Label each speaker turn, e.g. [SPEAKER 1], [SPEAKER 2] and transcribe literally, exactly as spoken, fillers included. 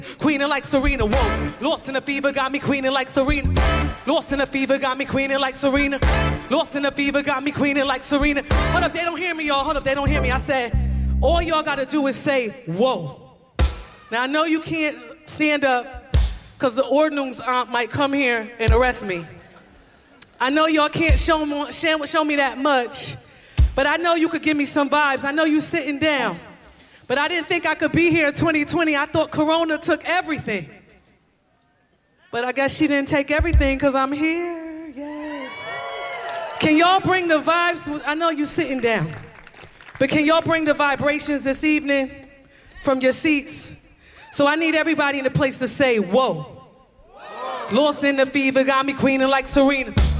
[SPEAKER 1] queening like Serena. Whoa, lost in the fever, got me queening like Serena. Lost in the fever, got me queening like Serena. Lost in the fever, got me queening like Serena. Hold up, they don't hear me, y'all. Hold up, they don't hear me. I said, all y'all gotta do is say, whoa. Now, I know you can't stand up because the Ordnungs uh, might come here and arrest me. I know y'all can't show me, show me that much, but I know you could give me some vibes. I know you sitting down, but I didn't think I could be here in twenty twenty. I thought Corona took everything. But I guess she didn't take everything because I'm here, yes. Can y'all bring the vibes? I know you sitting down, but can y'all bring the vibrations this evening from your seats? So I need everybody in the place to say, whoa. Whoa. Lost in the fever, got me queening like Serena.